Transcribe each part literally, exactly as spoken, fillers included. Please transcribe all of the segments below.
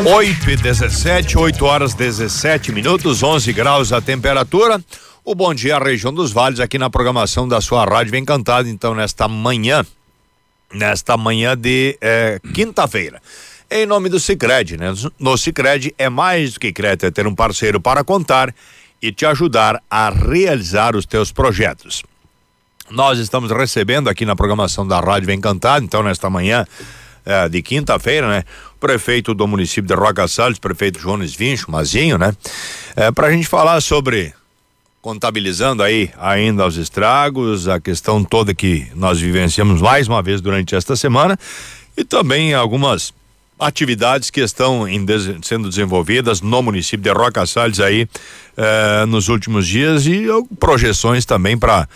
oito e dezessete, oito horas dezessete minutos, onze graus a temperatura. O Bom Dia Região dos Vales aqui na programação da sua rádio vem cantado então nesta manhã, nesta manhã de eh, quinta-feira. Em nome do Sicredi, né? No Sicredi é mais do que crédito, é ter um parceiro para contar e te ajudar a realizar os teus projetos. Nós estamos recebendo aqui na programação da rádio vem cantado, então nesta manhã eh, de quinta-feira, né? O prefeito do município de Roca Salles, prefeito Jones Vincho, Mazinho, né? Eh, pra gente falar sobre, contabilizando aí ainda os estragos, a questão toda que nós vivenciamos mais uma vez durante esta semana e também algumas atividades que estão em des- sendo desenvolvidas no município de Roca Salles aí eh, nos últimos dias e uh, projeções também para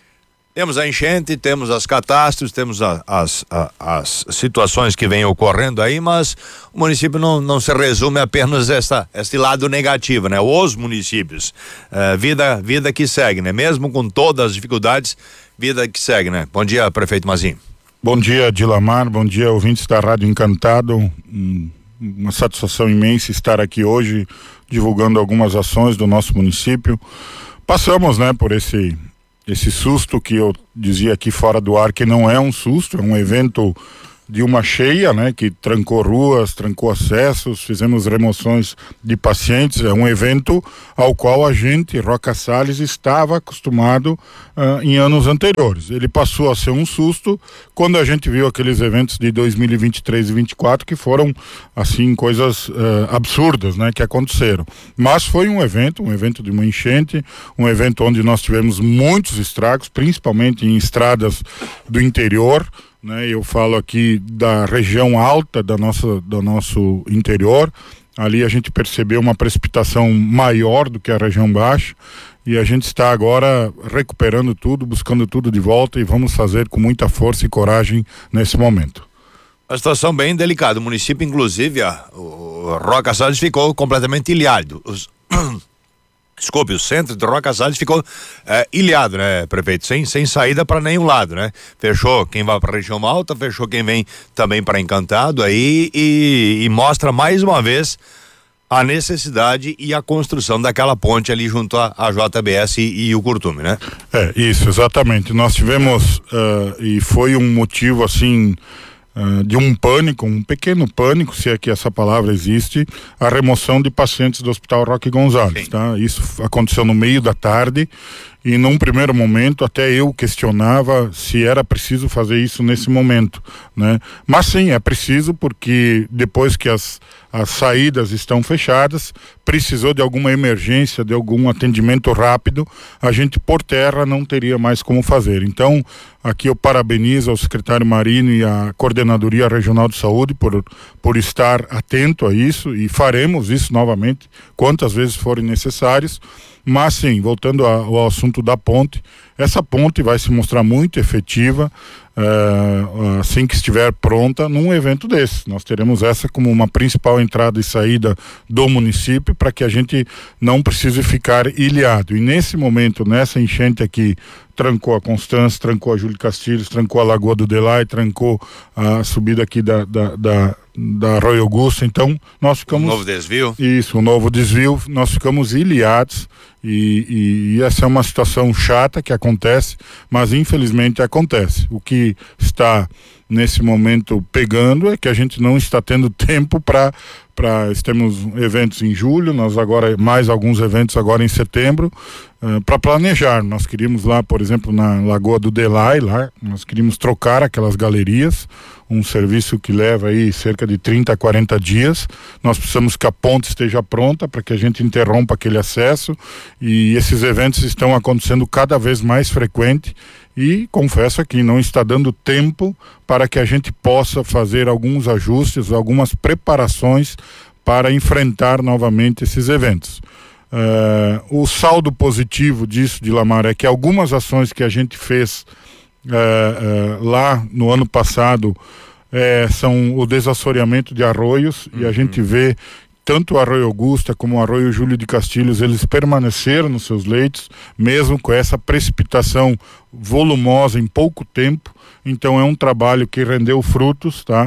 temos a enchente, temos as catástrofes, temos a, as, a, as situações que vêm ocorrendo aí, mas o município não, não se resume apenas essa, esse lado negativo, né? Os municípios, eh, vida, vida que segue, né? Mesmo com todas as dificuldades, vida que segue, né? Bom dia, prefeito Mazinho. Bom dia, Dilamar, bom dia, ouvintes da Rádio Encantado, um, uma satisfação imensa estar aqui hoje divulgando algumas ações do nosso município. Passamos, né, por esse esse susto que eu dizia aqui fora do ar, que não é um susto, é um evento de uma cheia, né, que trancou ruas, trancou acessos, fizemos remoções de pacientes. É um evento ao qual a gente, Roca Salles, estava acostumado uh, em anos anteriores. Ele passou a ser um susto quando a gente viu aqueles eventos de dois mil e vinte e três e vinte e quatro que foram, assim, coisas uh, absurdas, né, que aconteceram. Mas foi um evento, um evento de uma enchente, um evento onde nós tivemos muitos estragos, principalmente em estradas do interior, né? Eu falo aqui da região alta da nossa, do nosso interior. Ali a gente percebeu uma precipitação maior do que a região baixa e a gente está agora recuperando tudo, buscando tudo de volta e vamos fazer com muita força e coragem nesse momento. A situação bem delicada, o município inclusive, a, o Roca Salles ficou completamente ilhado. Os... Desculpe, o centro de Roca Salles ficou é, ilhado, né, prefeito? Sem, sem saída para nenhum lado, né? Fechou quem vai para a região alta, fechou quem vem também para Encantado aí e, e mostra mais uma vez a necessidade e a construção daquela ponte ali junto à J B S e, e o Curtume, né? É, isso, exatamente. Nós tivemos, uh, e foi um motivo assim... Uh, de um pânico, um pequeno pânico, se é que essa palavra existe, a remoção de pacientes do Hospital Roque Gonzalez, tá? Isso aconteceu no meio da tarde e num primeiro momento até eu questionava se era preciso fazer isso nesse momento, né? Mas sim, é preciso porque depois que as, as saídas estão fechadas, precisou de alguma emergência, de algum atendimento rápido, a gente por terra não teria mais como fazer. Então, aqui eu parabenizo ao secretário Marino e à Coordenadoria Regional de Saúde por, por estar atento a isso e faremos isso novamente, quantas vezes forem necessários. Mas sim, voltando ao assunto da ponte, essa ponte vai se mostrar muito efetiva uh, assim que estiver pronta num evento desse. Nós teremos essa como uma principal entrada e saída do município para que a gente não precise ficar ilhado. E nesse momento, nessa enchente aqui, trancou a Constância, trancou a Júlio Castilhos, trancou a Lagoa do Delay, trancou a subida aqui da, da, da, da Arroio Augusto. Então nós ficamos... Um novo desvio? Isso, um novo desvio, nós ficamos ilhados e, e, e essa é uma situação chata que acontece, mas infelizmente acontece. O que está nesse momento pegando é que a gente não está tendo tempo para para temos eventos em julho, nós agora mais alguns eventos agora em setembro uh, para planejar. Nós queríamos lá, por exemplo, na Lagoa do Delay, lá nós queríamos trocar aquelas galerias, um serviço que leva aí cerca de trinta a quarenta dias. Nós precisamos que a ponte esteja pronta para que a gente interrompa aquele acesso e esses eventos estão acontecendo cada vez mais frequente. E confesso que não está dando tempo para que a gente possa fazer alguns ajustes, algumas preparações para enfrentar novamente esses eventos. Uh, o saldo positivo disso, Dilamar, é que algumas ações que a gente fez uh, uh, lá no ano passado uh, são o desassoreamento de arroios, uhum. E a gente vê tanto o Arroio Augusta como o Arroio Júlio de Castilhos, eles permaneceram nos seus leitos, mesmo com essa precipitação volumosa em pouco tempo. Então é um trabalho que rendeu frutos, tá?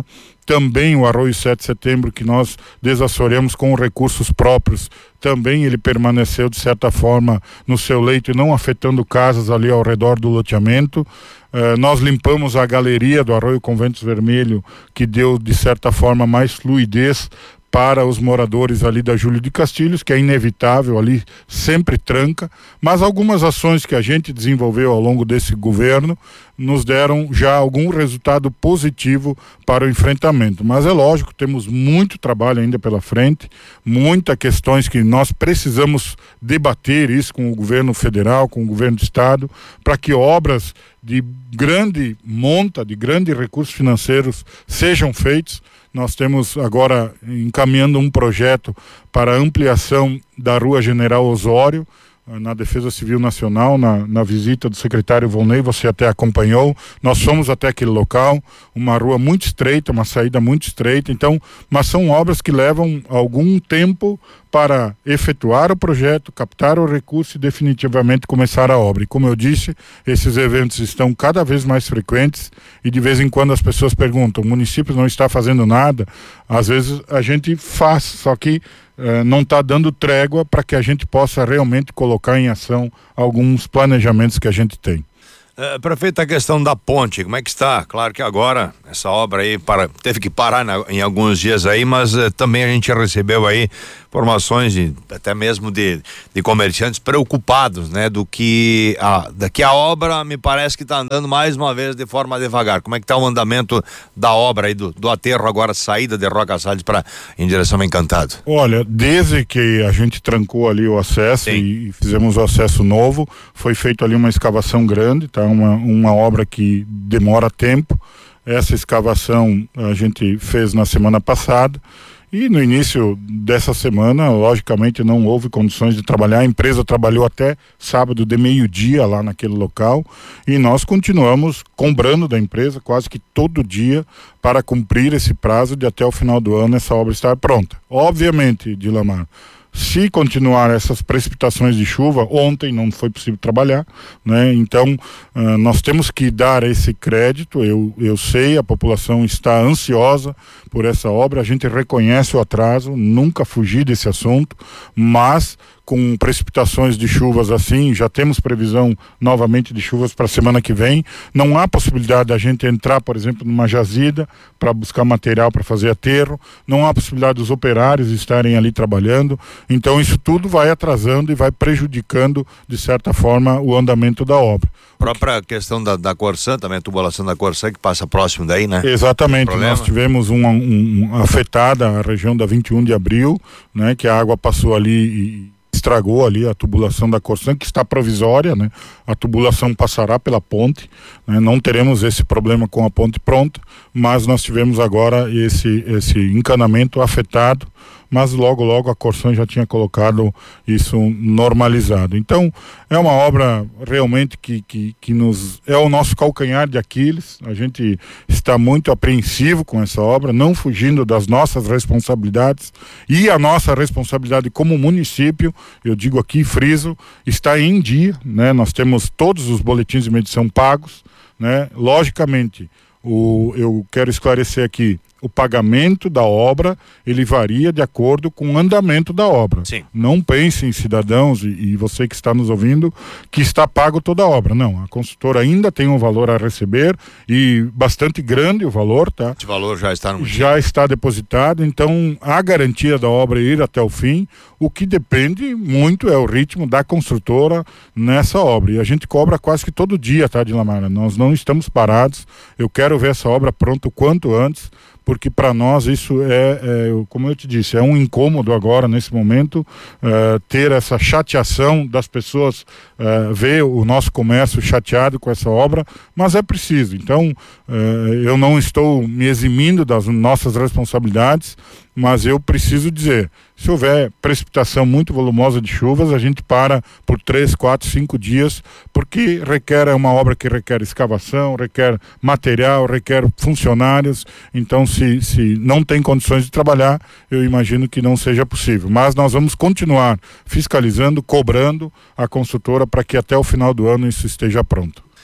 Também o Arroio sete de Setembro, que nós desassoreamos com recursos próprios, também ele permaneceu de certa forma no seu leito e não afetando casas ali ao redor do loteamento. Uh, nós limpamos a galeria do Arroio Conventos Vermelho, que deu de certa forma mais fluidez para os moradores ali da Júlio de Castilhos, que é inevitável ali, sempre tranca, mas algumas ações que a gente desenvolveu ao longo desse governo nos deram já algum resultado positivo para o enfrentamento. Mas é lógico, temos muito trabalho ainda pela frente, muitas questões que nós precisamos debater isso com o governo federal, com o governo do estado, para que obras de grande monta, de grandes recursos financeiros sejam feitos. Nós temos agora encaminhando um projeto para ampliação da Rua General Osório, na Defesa Civil Nacional, na, na visita do secretário Volney, você até acompanhou. Nós fomos até aquele local, uma rua muito estreita, uma saída muito estreita, então, mas são obras que levam algum tempo para efetuar o projeto, captar o recurso e definitivamente começar a obra. E como eu disse, esses eventos estão cada vez mais frequentes e de vez em quando as pessoas perguntam, o município não está fazendo nada? Às vezes a gente faz, só que Uh, não está dando trégua para que a gente possa realmente colocar em ação alguns planejamentos que a gente tem. Uh, prefeito, a questão da ponte, como é que está? Claro que agora essa obra aí para, teve que parar na, em alguns dias aí, mas uh, também a gente recebeu aí informações de, até mesmo de, de comerciantes preocupados, né, do que a, da que a obra me parece que está andando mais uma vez de forma devagar. Como é que está o andamento da obra aí do, do aterro agora, saída de Roca Salles para em direção ao Encantado? Olha, desde que a gente trancou ali o acesso e, e fizemos o acesso novo, foi feita ali uma escavação grande, tá? Uma, uma obra que demora tempo. Essa escavação a gente fez na semana passada. E no início dessa semana, logicamente, não houve condições de trabalhar. A empresa trabalhou até sábado de meio-dia lá naquele local e nós continuamos cobrando da empresa quase que todo dia para cumprir esse prazo de até o final do ano essa obra estar pronta. Obviamente, Dilamar, se continuar essas precipitações de chuva, ontem não foi possível trabalhar, né? Então uh, nós temos que dar esse crédito. Eu, eu sei, a população está ansiosa por essa obra, a gente reconhece o atraso, nunca fugi desse assunto, mas com precipitações de chuvas assim, já temos previsão novamente de chuvas para a semana que vem. Não há possibilidade da gente entrar, por exemplo, numa jazida para buscar material para fazer aterro, não há possibilidade dos operários estarem ali trabalhando, então isso tudo vai atrasando e vai prejudicando, de certa forma, o andamento da obra. A própria questão da, da Corsã, também a tubulação da Corsã que passa próximo daí, né? Exatamente, nós tivemos uma um, um, afetada a região da vinte e um de abril, né, que a água passou ali e estragou ali a tubulação da Corsã, que está provisória, né? A tubulação passará pela ponte, né? Não teremos esse problema com a ponte pronta, mas nós tivemos agora esse, esse encanamento afetado, mas logo logo a Corsã já tinha colocado isso normalizado. Então é uma obra realmente que, que, que nos é o nosso calcanhar de Aquiles. A gente está muito apreensivo com essa obra, não fugindo das nossas responsabilidades, e a nossa responsabilidade como município, eu digo aqui, friso, está em dia, né? Nós temos todos os boletins de medição pagos, né? Logicamente, o, eu quero esclarecer aqui, o pagamento da obra, ele varia de acordo com o andamento da obra. Sim. Não pensem, cidadãos, e, e você que está nos ouvindo, que está pago toda a obra. Não, a construtora ainda tem um valor a receber, e bastante grande o valor, tá? Esse valor já está no... Já está depositado, então a garantia da obra ir até o fim. O que depende muito é o ritmo da construtora nessa obra. E a gente cobra quase que todo dia, tá, Dilamara? Nós não estamos parados. Eu quero ver essa obra pronta o quanto antes, porque para nós isso é, é, como eu te disse, é um incômodo agora, nesse momento, uh, ter essa chateação das pessoas, uh, ver o nosso comércio chateado com essa obra, mas é preciso. Então, uh, eu não estou me eximindo das nossas responsabilidades, mas eu preciso dizer, se houver precipitação muito volumosa de chuvas, a gente para por três, quatro, cinco dias, porque requer é uma obra que requer escavação, requer material, requer funcionários. Então, se, se não tem condições de trabalhar, eu imagino que não seja possível. Mas nós vamos continuar fiscalizando, cobrando a construtora para que até o final do ano isso esteja pronto.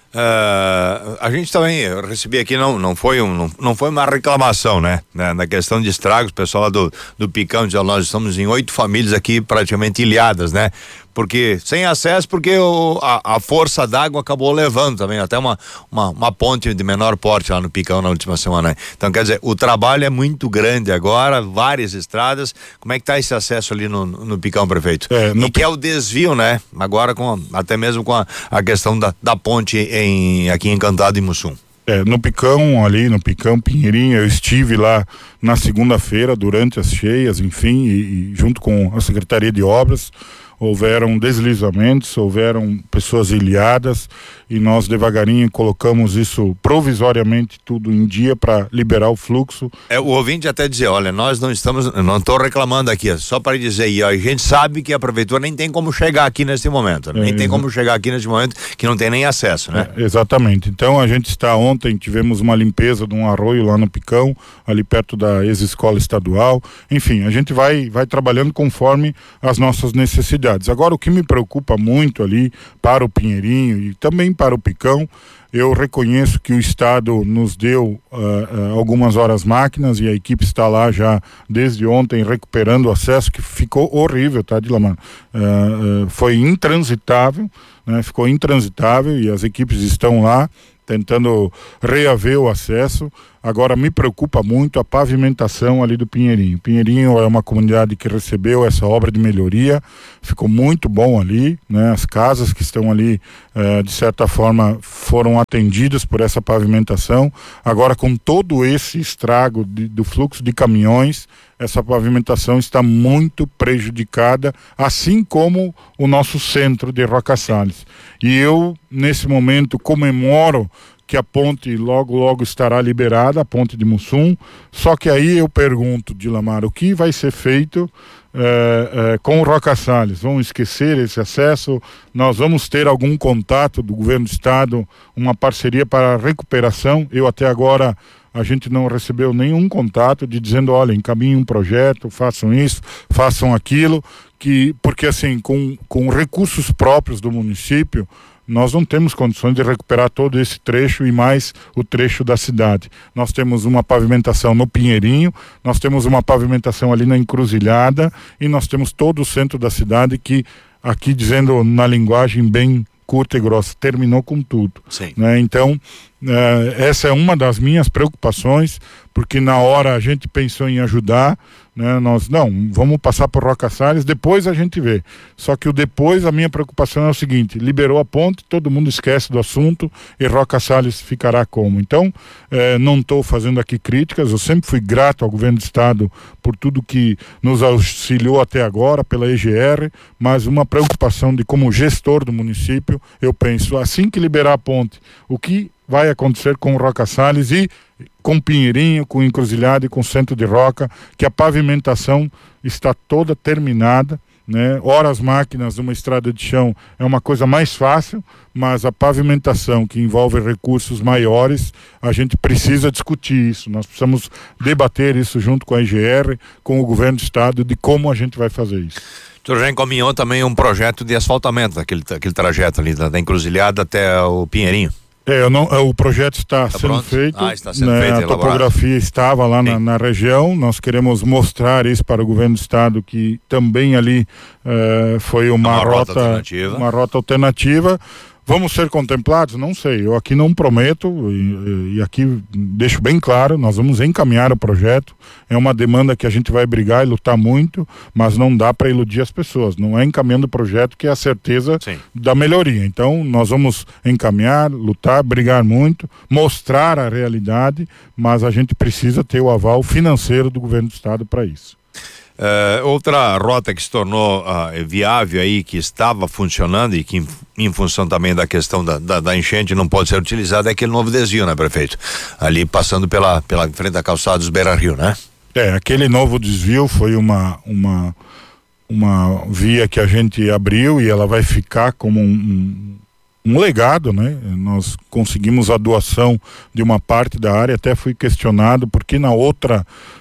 Uh, a gente também, eu recebi aqui, não, não, foi um, não, não foi uma reclamação, né? Na, na questão de estragos, o pessoal lá do, do Picão diz, nós estamos em oito famílias aqui praticamente ilhadas, né? Porque, sem acesso, porque o, a, a força d'água acabou levando também, até uma, uma, uma ponte de menor porte lá no Picão na última semana, né? Então, quer dizer, o trabalho é muito grande agora, várias estradas. Como é que tá esse acesso ali no, no Picão, prefeito? É, no e que é o desvio, né? Agora, com, até mesmo com a, a questão da, da ponte em, aqui em Encantado e Mussum. É, no Picão, ali no Picão, Pinheirinho, eu estive lá na segunda-feira, durante as cheias, enfim, e, e junto com a Secretaria de Obras, houveram deslizamentos, houveram pessoas ilhadas e nós devagarinho colocamos isso provisoriamente tudo em dia para liberar o fluxo. É, o ouvinte até dizer, olha, nós não estamos, não estou reclamando aqui, só para dizer, e a gente sabe que a prefeitura nem tem como chegar aqui nesse momento, nem é, tem como chegar aqui nesse momento que não tem nem acesso, né? É, exatamente, então a gente está, ontem tivemos uma limpeza de um arroio lá no Picão, ali perto da ex-escola estadual, enfim, a gente vai, vai trabalhando conforme as nossas necessidades. Agora, o que me preocupa muito ali para o Pinheirinho e também para o Picão, eu reconheço que o Estado nos deu uh, uh, algumas horas máquinas e a equipe está lá já desde ontem recuperando o acesso, que ficou horrível, tá, Dilamar? Uh, uh, foi intransitável, né? Ficou intransitável e as equipes estão lá tentando reaver o acesso. Agora me preocupa muito a pavimentação ali do Pinheirinho. Pinheirinho é uma comunidade que recebeu essa obra de melhoria, ficou muito bom ali, né? As casas que estão ali, eh, de certa forma, foram atendidas por essa pavimentação. Agora, com todo esse estrago de, do fluxo de caminhões, essa pavimentação está muito prejudicada, assim como o nosso centro de Roca Salles. E eu, nesse momento, comemoro que a ponte logo, logo estará liberada, a ponte de Mussum, só que aí eu pergunto, Dilamar, o que vai ser feito eh, eh, com o Roca Salles? Vamos esquecer esse acesso? Nós vamos ter algum contato do governo do estado, uma parceria para a recuperação? Eu até agora, a gente não recebeu nenhum contato de dizendo, olha, encaminhem um projeto, façam isso, façam aquilo, que, porque assim, com, com recursos próprios do município, nós não temos condições de recuperar todo esse trecho e mais o trecho da cidade. Nós temos uma pavimentação no Pinheirinho, nós temos uma pavimentação ali na Encruzilhada e nós temos todo o centro da cidade que, aqui dizendo na linguagem bem curta e grossa, terminou com tudo. Sim. Né? Então, eh, essa é uma das minhas preocupações, porque na hora a gente pensou em ajudar, né? Nós, não, vamos passar por Roca Salles, depois a gente vê. Só que o depois, a minha preocupação é o seguinte, liberou a ponte, todo mundo esquece do assunto e Roca Salles ficará como? Então, eh, não estou fazendo aqui críticas, eu sempre fui grato ao governo do estado por tudo que nos auxiliou até agora, pela E G R, mas uma preocupação de como gestor do município, eu penso, assim que liberar a ponte, o que vai acontecer com o Roca Salles e com Pinheirinho, com Encruzilhada e com Centro de Roca, que a pavimentação está toda terminada, né? Ora, as máquinas de uma estrada de chão é uma coisa mais fácil, mas a pavimentação que envolve recursos maiores, a gente precisa discutir isso, nós precisamos debater isso junto com a E G R, com o governo do estado, de como a gente vai fazer isso. O senhor já encaminhou também um projeto de asfaltamento daquele, daquele trajeto ali, da, da Encruzilhada até o Pinheirinho. É, eu não, o projeto está tá sendo pronto? feito, ah, está sendo né, feito, a elaborado. topografia estava lá na, na região, nós queremos mostrar isso para o governo do estado, que também ali uh, foi uma, uma rota, rota alternativa. uma rota alternativa. Vamos ser contemplados? Não sei, eu aqui não prometo e, e aqui deixo bem claro, nós vamos encaminhar o projeto, é uma demanda que a gente vai brigar e lutar muito, mas não dá para iludir as pessoas, não é encaminhando o projeto que é a certeza Sim. da melhoria, então nós vamos encaminhar, lutar, brigar muito, mostrar a realidade, mas a gente precisa ter o aval financeiro do governo do estado para isso. Uh, outra rota que se tornou uh, viável aí, que estava funcionando e que em, em função também da questão da, da, da enchente não pode ser utilizada é aquele novo desvio, né, prefeito? Ali passando pela, pela frente da calçada dos Beira-Rio, né? É, aquele novo desvio foi uma, uma, uma via que a gente abriu e ela vai ficar como um, um um legado, né? Nós conseguimos a doação de uma parte da área, até fui questionado porque na outra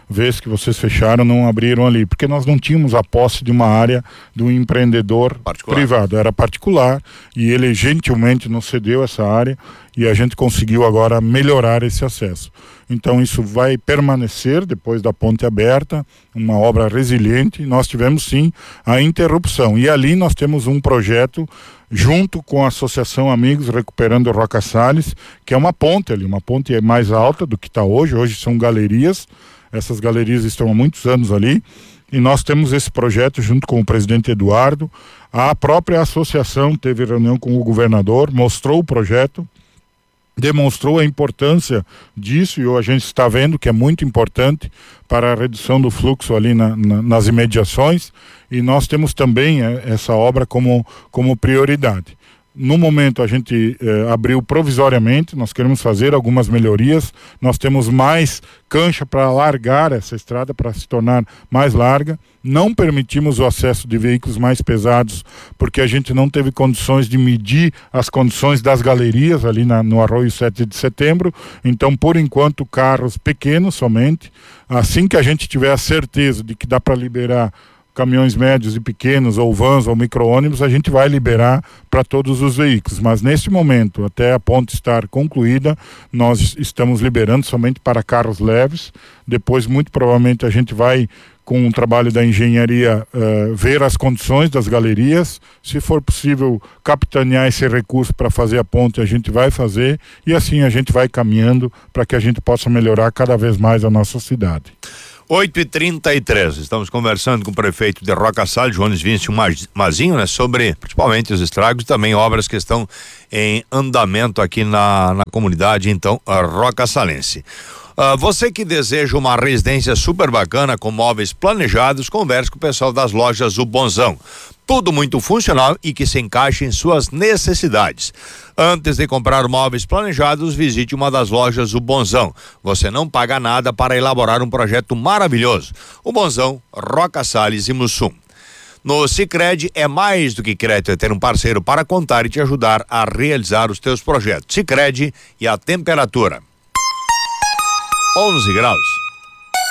vez que vocês fecharam, não abriram ali, porque nós não tínhamos a posse de uma área de um empreendedor particular. Privado, era particular, e ele gentilmente nos cedeu essa área e a gente conseguiu agora melhorar esse acesso. Então isso vai permanecer depois da ponte aberta, uma obra resiliente. Nós tivemos sim a interrupção, e ali nós temos um projeto junto com a Associação Amigos Recuperando Roca Salles, que é uma ponte ali, uma ponte mais alta do que está hoje. Hoje são galerias, essas galerias estão há muitos anos ali, e nós temos esse projeto junto com o presidente Eduardo. A própria associação teve reunião com o governador, mostrou o projeto, demonstrou a importância disso, e a gente está vendo que é muito importante para a redução do fluxo ali na, na, nas imediações, e nós temos também é, essa obra como, como prioridade. No momento a gente eh, abriu provisoriamente, nós queremos fazer algumas melhorias, nós temos mais cancha para alargar essa estrada, para se tornar mais larga. Não permitimos o acesso de veículos mais pesados, porque a gente não teve condições de medir as condições das galerias ali na, no Arroio sete de setembro, então por enquanto carros pequenos somente. Assim que a gente tiver a certeza de que dá para liberar caminhões médios e pequenos, ou vans, ou micro-ônibus, a gente vai liberar para todos os veículos. Mas neste momento, até a ponte estar concluída, nós estamos liberando somente para carros leves. Depois, muito provavelmente, a gente vai, com o trabalho da engenharia, uh, ver as condições das galerias. Se for possível capitanear esse recurso para fazer a ponte, a gente vai fazer, e assim a gente vai caminhando para que a gente possa melhorar cada vez mais a nossa cidade. oito e trinta e três, estamos conversando com o prefeito de Roca Salles, Jones Vinicius Mazinho, né, sobre principalmente os estragos e também obras que estão em andamento aqui na, na comunidade, então, a Roca Salense. Uh, você que deseja uma residência super bacana com móveis planejados, converse com o pessoal das lojas O Bonzão. Tudo muito funcional e que se encaixe em suas necessidades. Antes de comprar móveis planejados, visite uma das lojas O Bonzão. Você não paga nada para elaborar um projeto maravilhoso. O Bonzão, Roca Salles e Mussum. No Sicredi é mais do que crédito, é ter um parceiro para contar e te ajudar a realizar os teus projetos. Sicredi e a temperatura onze graus.